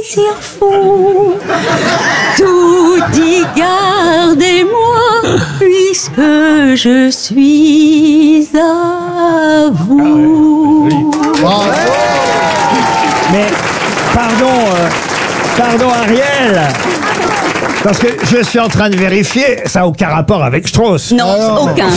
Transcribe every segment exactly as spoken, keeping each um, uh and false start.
plaisir fou. Tout dit gardez-moi, puisque je suis à vous. Bravo. Mais, pardon, euh, pardon Ariel, parce que je suis en train de vérifier, ça n'a aucun rapport avec Strauss. Non, Ah non. aucun.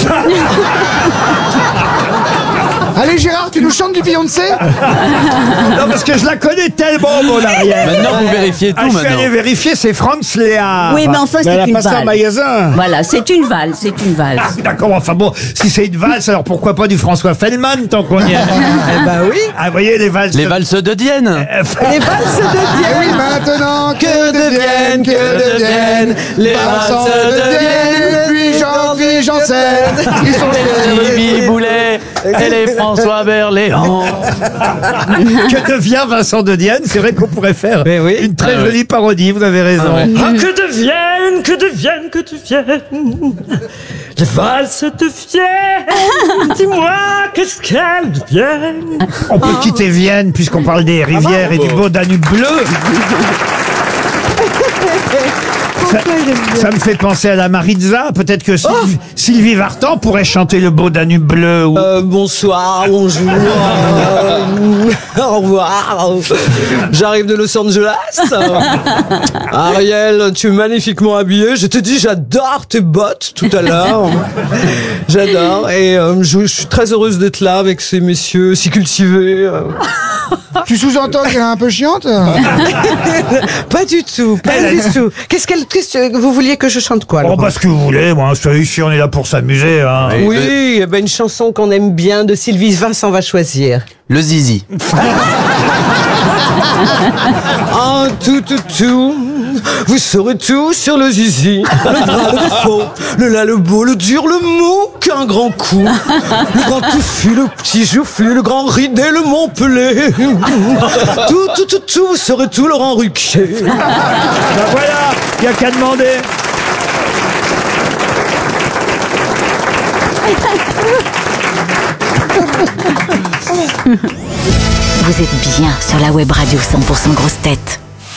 Allez Gérard, tu nous chantes du Beyoncé? Non, parce que je la connais tellement, mon Ariel. Maintenant, vous vérifiez tout, Ah, je suis maintenant. allé vérifier, c'est Franz Léa. Oui, mais enfin, Mais c'est elle a une pas ça en valse. magasin. Voilà, c'est une valse, c'est une valse. Ah, d'accord, enfin bon, si c'est une valse, alors pourquoi pas du François Fellman, tant qu'on y est. Eh ben oui. Ah, vous voyez, les valses... Les valses de Dienne. Les valses de Eh Dienne. oui, maintenant que deviennent, que deviennent les valseurs valses de Dienne, puis Jean, puis Janssen, ils sont Sylvie Boulet et les François Berléand. Que devient Vincent de Dienne? C'est vrai qu'on pourrait faire Mais oui. une très Ah ouais. jolie parodie, vous avez raison. Ah ouais. Ah, que deviennent, que deviennent, que deviennent les valses deviennent. Dis-moi, qu'est-ce qu'elles deviennent? On peut quitter Vienne, puisqu'on parle des rivières et du beau Danube bleu. Ça, ça me fait penser à la Maritza. Peut-être que Sylvie, Sylvie Vartan pourrait chanter le beau Danube bleu. Ou... Euh, bonsoir, bonjour, euh, au revoir. J'arrive de Los Angeles. Ariel, tu es magnifiquement habillée. Je te dis, j'adore tes bottes tout à l'heure. J'adore. Et euh, je, je suis très heureuse d'être là avec ces messieurs si cultivés. euh. Tu sous-entends qu'elle est un peu chiante? Pas du tout, pas Elle a- du tout. Qu'est-ce qu'elle, qu'est-ce que vous vouliez que je chante quoi Oh, alors bah, ce que vous voulez, moi. Je suis ici, on est là pour s'amuser, hein. Oui, eh ben, une chanson qu'on aime bien de Sylvie Vincent va choisir. Le zizi. Un tout, tout, tout. Vous saurez tout sur le zizi. Le vrai, le faux. Le là, le beau, le dur, le mou. Qu'un grand coup. Le grand touffu, le petit joufflu, le grand ridé, le Montpellier. Tout, tout, tout, tout. Vous saurez tout, Laurent Ruquier. Bah, voilà, il n'y a qu'à demander. Vous êtes bien sur la web radio cent pour cent grosses têtes.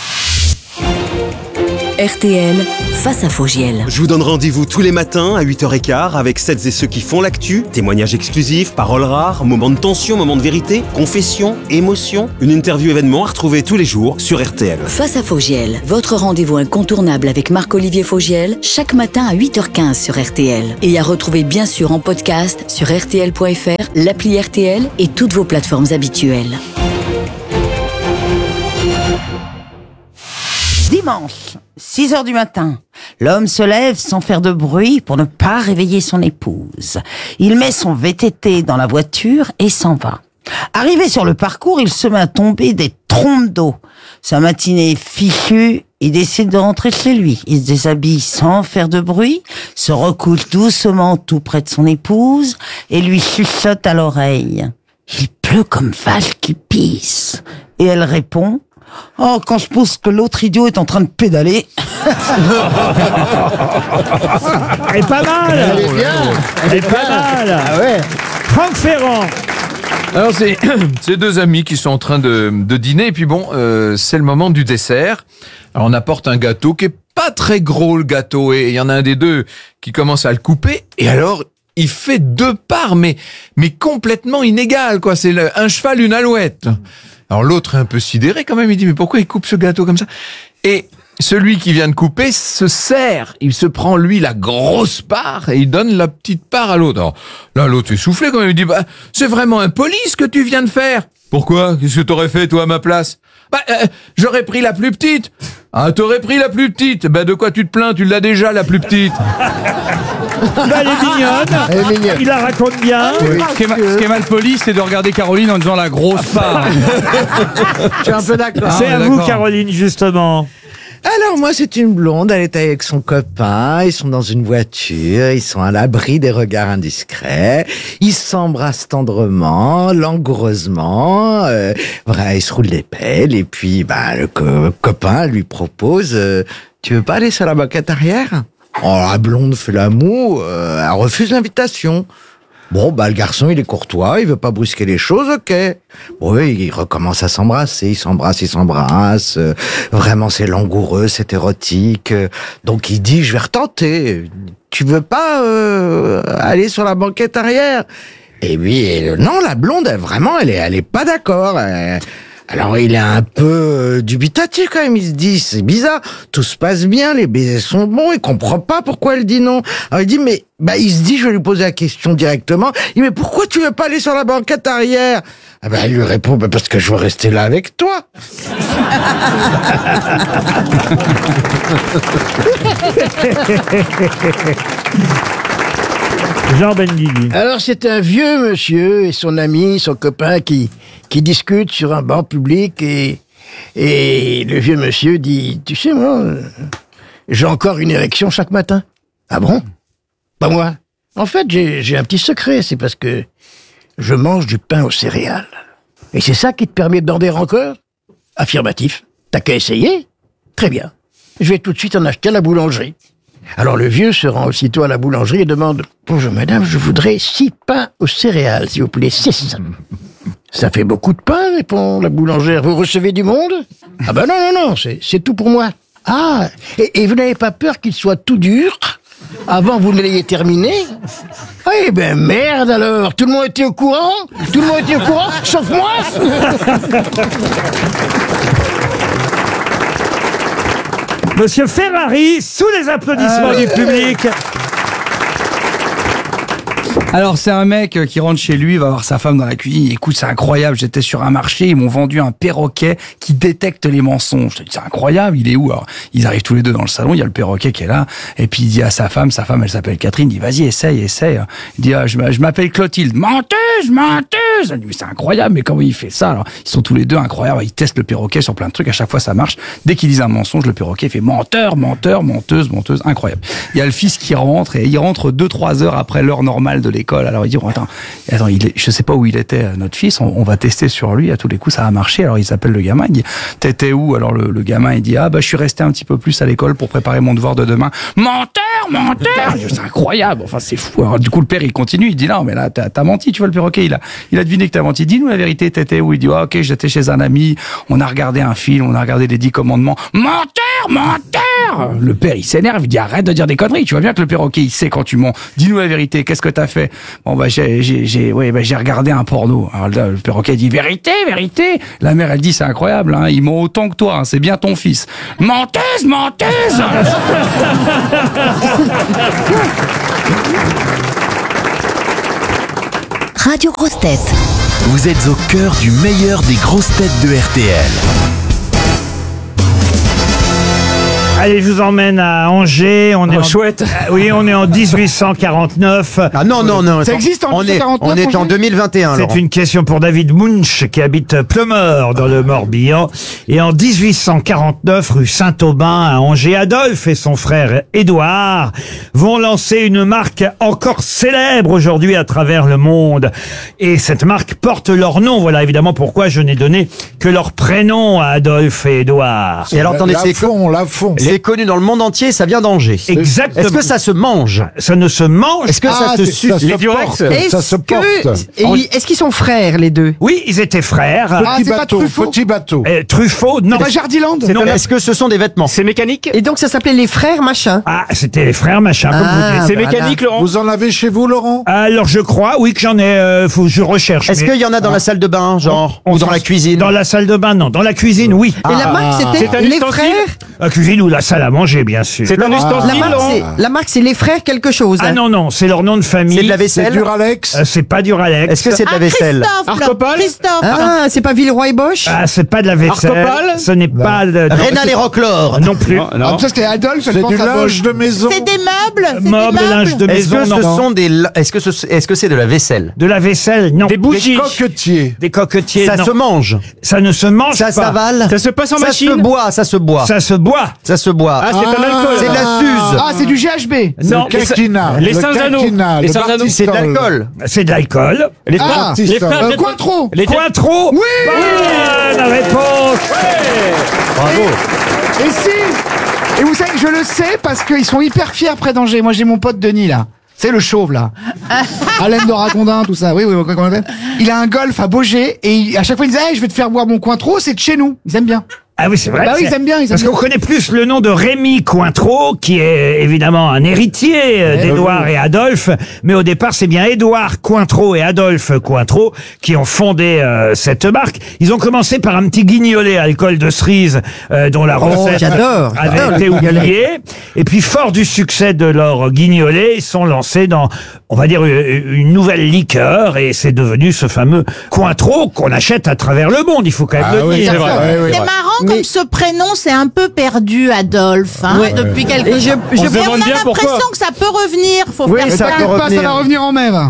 R T L, face à Fogiel. Je vous donne rendez-vous tous les matins à huit heures quinze avec celles et ceux qui font l'actu, témoignages exclusifs, paroles rares, moments de tension, moments de vérité, confessions, émotions, une interview événement à retrouver tous les jours sur R T L. Face à Fogiel, votre rendez-vous incontournable avec Marc-Olivier Fogiel, chaque matin à huit heures quinze sur R T L. Et à retrouver bien sûr en podcast sur R T L point F R, l'appli R T L et toutes vos plateformes habituelles. Dimanche, six heures du matin, l'homme se lève sans faire de bruit pour ne pas réveiller son épouse. Il met son V T T dans la voiture et s'en va. Arrivé sur le parcours, il se met à tomber des trompes d'eau. Sa matinée est fichue, il décide de rentrer chez lui. Il se déshabille sans faire de bruit, se recouche doucement tout près de son épouse et lui chuchote à l'oreille. Il pleut comme vache qui pisse. Et elle répond: oh, quand je pense que l'autre idiot est en train de pédaler. Elle est pas mal. Elle est bien. Elle est pas mal. Ah ouais. Franck Ferrand. Alors c'est c'est deux amis qui sont en train de, de dîner et puis bon euh, c'est le moment du dessert. Alors on apporte un gâteau qui est pas très gros, le gâteau, et il y en a un des deux qui commence à le couper et alors il fait deux parts mais mais complètement inégales quoi. C'est le- un cheval une alouette. Alors l'autre est un peu sidéré quand même. Il dit mais pourquoi il coupe ce gâteau comme ça? Et celui qui vient de couper se sert, il se prend lui la grosse part et il donne la petite part à l'autre. Alors là, l'autre est soufflé quand même, il dit bah c'est vraiment impoli ce que tu viens de faire. Pourquoi? Qu'est-ce que t'aurais fait toi à ma place? Bah euh, j'aurais pris la plus petite. Ah, t'aurais pris la plus petite. Bah de quoi tu te plains? Tu l'as déjà la plus petite. Bah, elle est mignonne. Elle est mignonne. Il la raconte bien. Ce qui est, ma- ce qui est mal poli, c'est de regarder Caroline en disant la grosse part. Je suis un peu d'accord. C'est à ouais, vous, d'accord. Caroline, justement. Alors moi c'est une blonde, elle est avec son copain, ils sont dans une voiture, ils sont à l'abri des regards indiscrets, ils s'embrassent tendrement, langoureusement, euh, voilà, ils se roulent les pelles et puis bah le co- copain lui propose euh, tu veux pas aller sur la banquette arrière? Oh la blonde fait l'amour, euh, elle refuse l'invitation. Bon, bah, le garçon, il est courtois, il veut pas brusquer les choses, ok. Oui, il recommence à s'embrasser, il s'embrasse, il s'embrasse. Euh, vraiment, c'est langoureux, c'est érotique. Euh, donc, il dit, je vais retenter. Tu veux pas euh, aller sur la banquette arrière? Et puis, euh, non, la blonde, elle, vraiment, elle est, elle est pas d'accord. Elle, Alors il est un peu euh, dubitatif quand même, il se dit c'est bizarre, tout se passe bien, les baisers sont bons, il comprend pas pourquoi elle dit non. Alors il dit mais bah il se dit je vais lui poser la question directement. Il dit mais pourquoi tu veux pas aller sur la banquette arrière? Ah bah il lui répond bah parce que je veux rester là avec toi. Jean Benguigui. Alors c'est un vieux monsieur et son ami, son copain qui qui discutent sur un banc public et et le vieux monsieur dit tu sais moi j'ai encore une érection chaque matin. Ah bon? Pas moi. En fait j'ai j'ai un petit secret, c'est parce que je mange du pain aux céréales. Et c'est ça qui te permet de dormir encore? Affirmatif. T'as qu'à essayer? Très bien. Je vais tout de suite en acheter à la boulangerie. Alors le vieux se rend aussitôt à la boulangerie et demande « Bonjour madame, je voudrais six pains aux céréales, s'il vous plaît, six. » « Ça fait beaucoup de pain, répond la boulangère. Vous recevez du monde? Ah ben non, non, non, c'est, c'est tout pour moi. Ah, et, et vous n'avez pas peur qu'il soit tout dur avant que vous ne l'ayez terminé? Eh ben merde alors, tout le monde était au courant? Tout le monde était au courant, sauf moi? Monsieur Ferrari, sous les applaudissements Ah, du public. Alors c'est un mec qui rentre chez lui, il va voir sa femme dans la cuisine. Écoute, c'est incroyable, j'étais sur un marché, ils m'ont vendu un perroquet qui détecte les mensonges. Je te dis, c'est incroyable, il est où? Alors, ils arrivent tous les deux dans le salon, il y a le perroquet qui est là, et puis il dit à sa femme, sa femme elle s'appelle Catherine, il dit vas-y essaye, essaye. Il dit ah, je m'appelle Clotilde. Menteuse, menteuse. Elle dit mais c'est incroyable, mais comment il fait ça? Alors ils sont tous les deux incroyables, ils testent le perroquet sur plein de trucs, à chaque fois ça marche. Dès qu'ils disent un mensonge, le perroquet fait menteur, menteur, menteuse, menteuse, incroyable. Il y a le fils qui rentre, et il rentre deux trois heures après l'heure normale de l'école. Alors il dit, oh, attends, attends il est, je sais pas où il était, notre fils, on, on va tester sur lui, à tous les coups ça a marché. Alors il s'appelle le gamin, il dit, t'étais où? Alors le, le gamin il dit, ah bah je suis resté un petit peu plus à l'école pour préparer mon devoir de demain. Menteur, menteur. C'est incroyable, enfin c'est fou. Alors du coup le père il continue, il dit non mais là t'as, t'as menti, tu vois le perroquet, il a, il a deviné que t'as menti. Dis-nous la vérité, t'étais où? Il dit, oh, ok j'étais chez un ami, on a regardé un film, on a regardé les dix commandements. Menteur, menteur. Le père il s'énerve, il dit arrête de dire des conneries, tu vois bien que le perroquet il sait quand tu mens. Dis-nous la vérité, qu'est-ce que t'as fait? Bon bah j'ai j'ai j'ai ouais bah j'ai regardé un porno. Alors le, le perroquet dit vérité, vérité. La mère elle dit c'est incroyable, hein, il ment autant que toi, hein, c'est bien ton fils. Menteuse, menteuse. Radio Grosses Têtes. Vous êtes au cœur du meilleur des grosses têtes de R T L. Allez, je vous emmène à Angers. On est Oh, en... chouette. Ah, oui, on est en dix-huit cent quarante-neuf. Ah non, non, non. Ça existe en on est, dix-huit cent quarante-neuf, on est en Angers deux mille vingt et un, C'est Laurent. une question pour David Munch qui habite Pleumeur dans le Morbihan. Et en dix-huit cent quarante-neuf, rue Saint-Aubin à Angers, Adolphe et son frère Édouard vont lancer une marque encore célèbre aujourd'hui à travers le monde. Et cette marque porte leur nom. Voilà évidemment pourquoi je n'ai donné que leur prénom à Adolphe et Édouard. Et alors, attendez, la c'est fond, la fond. c'est connu dans le monde entier, ça vient d'Angers. Exactement. Est-ce que ça se mange? Ça ne se mange Est-ce que Ah, ça se c'est- suce? ça se Les Durex. porte, Est-ce ça se porte. Et est-ce qu'ils sont frères, les deux? Oui, ils étaient frères. Ah, c'est petit pas bateau, Truffaut petit bateau. Euh, Truffaut, non. C'est pas Jardiland? Non. Est-ce que ce sont des vêtements? C'est mécanique? Et donc ça s'appelait les frères machin. Ah, c'était les frères machin, comme Ah, vous dites. C'est voilà. mécanique, Laurent? Vous en avez chez vous, Laurent? Alors je crois, oui que j'en ai, euh, faut que je recherche. Est-ce mais- qu'il y en a dans la salle de bain, genre? On Ou dans s'en- la cuisine? Dans la salle de bain, non. Dans la cuisine, oui. Et la marque c'était C'est un les ustensile? frères. La cuisine ou la salle à manger, bien sûr. C'est un La ustensile, marque Laurent? c'est la marque c'est les frères quelque chose. Ah hein. non, non, c'est leur nom de famille. C'est de la C'est vaisselle? Duralex? Euh, c'est pas du Ralex. Est-ce que c'est de la vaisselle? Arcopal? Ah, c'est pas Villeroy et Bosch. Ah, c'est pas de la vaisselle. Arcopal? Ce n'est pas de... non, Rénal et Roclore? non plus. Non, Ah, non. parce que Adolphe, elle c'est pense du à linge Bosch. de maison. C'est des meubles? C'est Meubles, des linge de meubles? Est-ce maison, que ce non. sont des, est-ce que ce, est-ce que c'est de la vaisselle? De la vaisselle, non. Des bougies. Des coquetiers. Des coquetiers, Ça non. se mange? Ça ne se mange Ça pas. s'avale? Ça se passe en Ça machine? se boit, ça se boit. Ça se boit. Ça se boit. Ah, c'est un alcool. C'est de la Suze. Ah, c'est du G H B. Non, Le quinquina. les le Saint-Anneau. quinquina, Les le Saint-Anneau. Bartistol. C'est de l'alcool. c'est de l'alcool. Les frères, Ah, les frères, euh, Jet- Cointreau. les Jet- Cointreau. Oui. Bonne réponse. Bravo. Et si. Et vous savez, je le sais parce qu'ils sont hyper fiers près d'Angers. Moi, j'ai mon pote Denis, là. sais, le chauve, là. Alain de Ragondin, tout ça. Oui, oui, comment on l'appelle. Il a un golf à Baugé et il- à chaque fois, il disait, hey, je vais te faire boire mon Cointreau, c'est de chez nous. Ils aiment bien. Ah oui, c'est vrai. Bah oui, c'est- ils aiment bien, ils aiment Parce bien. qu'on connaît plus le nom de Rémi Cointreau, qui est évidemment un héritier euh, d'Édouard et Adolphe, mais au départ, c'est bien Édouard Cointreau et Adolphe Cointreau qui ont fondé euh, cette marque. Ils ont commencé par un petit guignolet à alcool de cerise, euh, dont la Oh, recette j'adore, avait j'adore été le guignolet. oubliée. Et puis, fort du succès de leur guignolet, ils sont lancés dans, on va dire, une, une nouvelle liqueur, et c'est devenu ce fameux Cointreau qu'on achète à travers le monde. Il faut quand même Ah le oui, dire. c'est vrai. Ouais, ouais. C'est marrant comme ce prénom, c'est un peu perdu, Adolphe, hein, Ouais. depuis quelque Et je- temps. je- Et On se on a demande bien pourquoi. l'impression que ça peut revenir. Faut Oui, faire ça ça. peut T'inquiète pas, ça revenir. va revenir en même.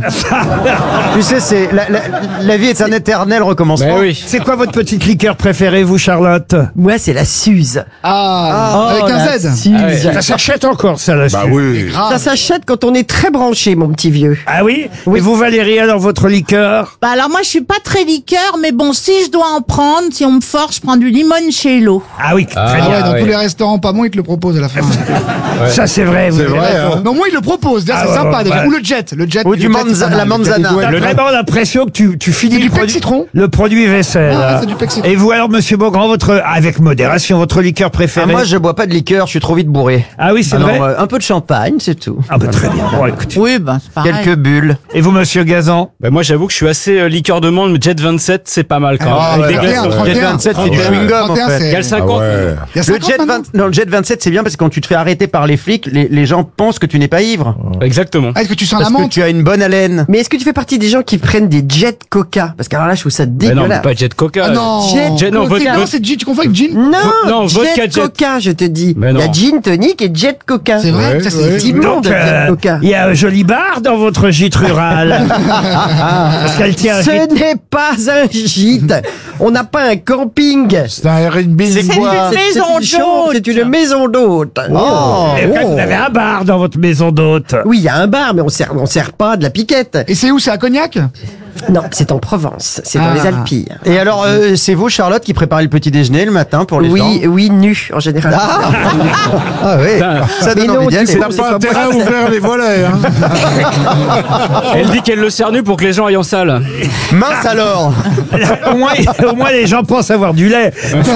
Tu sais, c'est la, la, la vie est un éternel recommencement. Mais oui. C'est quoi votre petite liqueur préférée, vous, Charlotte? Moi, c'est la Suze. Ah, avec un la Z. Suze. Ça s'achète encore, ça, là Bah oui. Ça s'achète quand on est très branché, mon petit vieux. Ah oui, Oui. Et vous, Valérie, alors, votre liqueur? Bah alors moi je suis pas très liqueur, mais bon, si je dois en prendre, si on me force, je prends du limoncello. Ah oui, très Ah bien. ouais, dans ouais. tous les restaurants, pas moi, ils te le proposent à la fin. Ça, c'est vrai. vous C'est avez vrai, raison. hein. Non, moi, ils le proposent. Déjà, Ah c'est ouais, sympa, ouais, déjà. ouais. Ou le jet. Le jet. Ou le du jet, manza- c'est pas mal. la manzana. T'as Le- vraiment l'impression que tu, tu finis C'est du le produit, Pexitron le produit vaisselle. Ah, là. c'est du Pexitron. Et vous, alors, monsieur Beaugrand, votre, avec modération, votre liqueur Ah, préférée? moi, je bois pas de liqueur, je suis trop vite bourré. Ah oui, c'est Alors, vrai? euh, un peu de champagne, c'est tout. Ah bah, très bien. Bon, écoutez. Oui, bah c'est pareil. Quelques bulles. Et vous, monsieur Gazan? Bah, moi, j'avoue que je suis assez euh, liqueur de monde, mais Jet vingt-sept, c'est pas mal quand même. Ah, Avec ouais, des trente et un, glaçons. trente et un. Jet vingt-sept, c'est du ouais. chewing-gum, en trente et un, fait. c'est- Il y a le cinquante. Ah ouais. Il y a Le cinquante jet, maintenant. vingt non, le jet vingt-sept, c'est bien parce que quand tu te fais arrêter par les flics, les, les gens pensent que tu n'es pas ivre. Exactement. Ah, est-ce que tu sens la Parce que menthe? tu as une bonne haleine. Mais est-ce que tu fais partie des gens qui prennent des Jet Coca? Parce que alors là, je trouve ça Mais non, mais dégueulasse. pas Jet Coca. Ah non. Jet Jet- non, Coca. vodka- Non, c'est gin, tu confonds avec gin? Non, non, vodka Jet Jet. Coca, je te dis. Mais Il y a non. gin tonic et Jet Coca. C'est vrai, Ouais, ça ouais. c'est immonde, Donc, Jet euh, Coca. il y a un joli bar dans votre gîte rural. Parce qu'elle tient un gîte. Ce n'est pas un gîte. On n'a pas un camping. C'est un R and B. C'est une quoi maison C'est une chambre, d'hôte. C'est une maison d'hôte. Oh. Et quand même, vous avez un bar dans votre maison d'hôte. Oui, il y a un bar, mais on sert, on sert pas de la piquette. Et c'est où? C'est à Cognac? Non, c'est en Provence. C'est dans Ah. les Alpilles. Et alors, euh, c'est vous, Charlotte, qui préparez le petit déjeuner le matin pour les gens? Oui, oui, nu, en général. Ah oui, ça Mais donne non, envie d'y tu aller. sais T'as c'est pas pas intérêt à moi. ouvrir les volets, hein. Elle dit qu'elle le sert nu pour que les gens aillent en salle. Mince alors. au, moins, au moins, les gens pensent avoir du lait.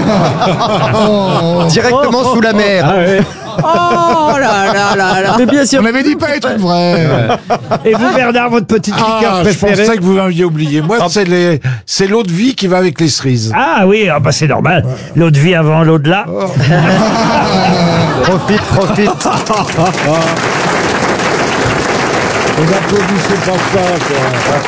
Directement sous la mer. Ah ouais. Oh là là là là. Mais bien sûr. On avait dit pas les trucs vrais. Et vous, Bernard, votre petite liqueur Ah, je préférée? pensais que vous m'aviez oublié. Moi, c'est les, c'est l'eau de vie qui va avec les cerises. Ah oui, ah bah c'est normal. L'eau de vie avant l'eau de là. Profite, profite. Vous applaudissez pas ça, quoi.